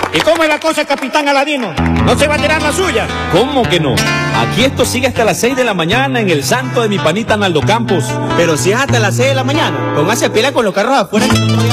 ¿Y cómo es la cosa, capitán Aladino? ¿No se va a tirar la suya? ¿Cómo que no? Aquí esto sigue hasta las 6 de la mañana en el santo de mi panita Naldo Campos. Pero si es hasta las 6 de la mañana, póngase pila con los carros afuera.